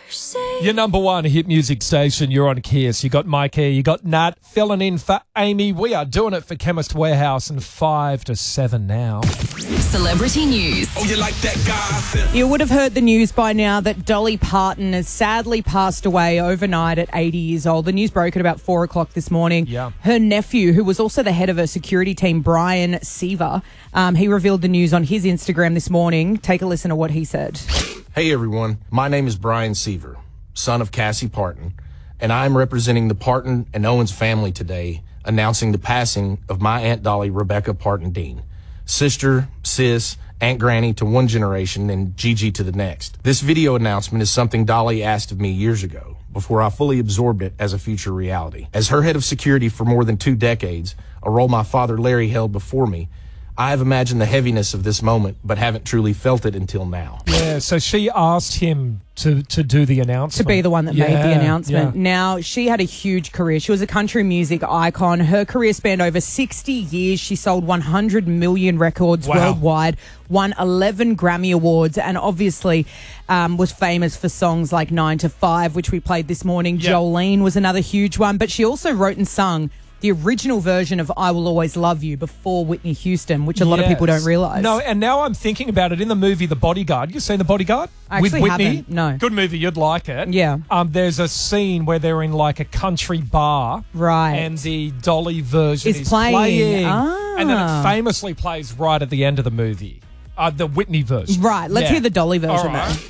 Your number one hit music station, you're on Kiss. You got Mike here, you got Nat filling in for Amy. We are doing it for Chemist Warehouse and 5 to 7 now. Celebrity news. Oh, you like that guy? You would have heard the news by now that Dolly Parton has sadly passed away overnight at 80 years old. The news broke at about 4 o'clock this morning. Yeah. Her nephew, who was also the head of her security team, Brian Seaver, he revealed the news on his Instagram this morning. Take a listen to what he said. Hey everyone, my name is Brian Seaver, son of Cassie Parton, and I'm representing the Parton and Owens family today, announcing the passing of my Aunt Dolly Rebecca Parton Dean, sister, sis, Aunt Granny to one generation and Gigi to the next. This video announcement is something Dolly asked of me years ago, before I fully absorbed it as a future reality. As her head of security for more than 2 decades, a role my father Larry held before me, I have imagined the heaviness of this moment, but haven't truly felt it until now. Yeah, so she asked him to do the announcement. To be the one that made the announcement. Yeah. Now, she had a huge career. She was a country music icon. Her career spanned over 60 years. She sold 100 million records worldwide, won 11 Grammy Awards, and obviously was famous for songs like 9 to 5, which we played this morning. Yep. Jolene was another huge one, but she also wrote and sung the original version of I Will Always Love You before Whitney Houston, which a lot of people don't realise. No, and now I'm thinking about it in the movie The Bodyguard. You seen The Bodyguard? I actually with Whitney? haven't, no. Good movie, you'd like it. Yeah. There's a scene where they're in like a country bar. Right. And the Dolly version Is is playing. And then it famously plays right at the end of the movie. The Whitney version. Right, let's hear the Dolly version All right. then.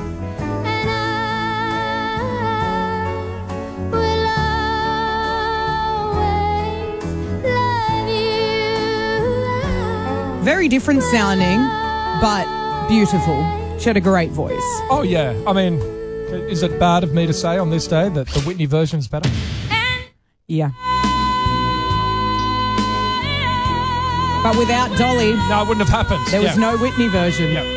Very different sounding, but beautiful. She had a great voice. Oh, yeah. I mean, is it bad of me to say on this day that the Whitney version's better? Yeah. But without Dolly, No, it wouldn't have happened. there was no Whitney version. Yeah.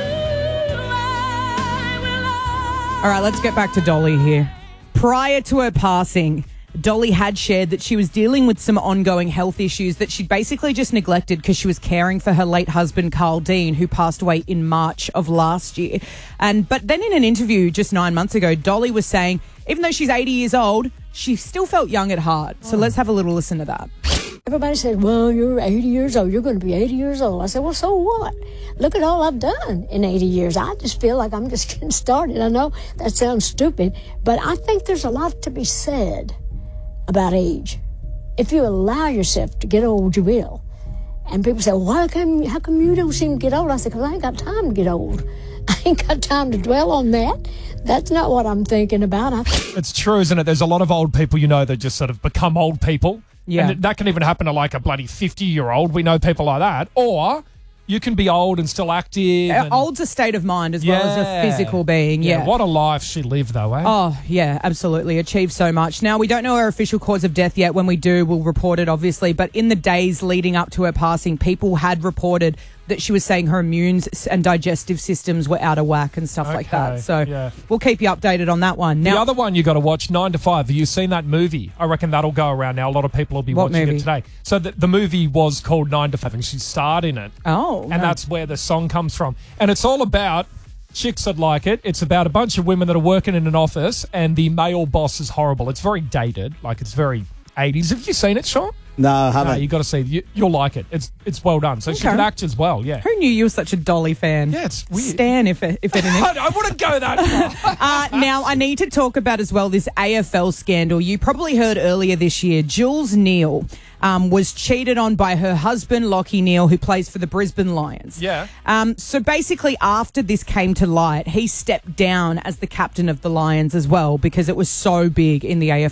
All right, let's get back to Dolly here. Prior to her passing, Dolly had shared that she was dealing with some ongoing health issues that she'd basically just neglected because she was caring for her late husband, Carl Dean, who passed away in March of last year. But then in an interview just 9 months ago, Dolly was saying, even though she's 80 years old, she still felt young at heart. So let's have a little listen to that. Everybody said, well, you're 80 years old. You're going to be 80 years old. I said, well, so what? Look at all I've done in 80 years. I just feel like I'm just getting started. I know that sounds stupid, but I think there's a lot to be said about age. If you allow yourself to get old, you will. And people say, well, how come you don't seem to get old? I said, because I ain't got time to get old. I ain't got time to dwell on that. That's not what I'm thinking about. It's true, isn't it? There's a lot of old people, that just sort of become old people. Yeah. And that can even happen to like a bloody 50-year-old. We know people like that. Or you can be old and still active. And Old's a state of mind as well as a physical being. Yeah. What a life she lived, though, eh? Oh, yeah, absolutely. Achieved so much. Now, we don't know her official cause of death yet. When we do, we'll report it, obviously. But in the days leading up to her passing, people had reported that she was saying her immune and digestive systems were out of whack and stuff like that. So we'll keep you updated on that one. Now, the other one you got to watch, 9 to 5. Have you seen that movie? I reckon that'll go around now. A lot of people will be watching movie? it today. So the movie was called 9 to 5, and she starred in it. and That's where the song comes from. And it's all about chicks that like it. It's about a bunch of women that are working in an office, and the male boss is horrible. It's very dated. Like, it's very 80s. Have you seen it, Sean? No, I haven't. No, you got to see it. You'll like it. It's well done. So she can act as well, yeah. Who knew you were such a Dolly fan? Yeah, it's weird. Stan, if anything. I wouldn't go that far. Now, I need to talk about as well this AFL scandal. You probably heard earlier this year, Jules Neal was cheated on by her husband, Lockie Neal, who plays for the Brisbane Lions. Yeah. So basically, after this came to light, he stepped down as the captain of the Lions as well because it was so big in the AFL.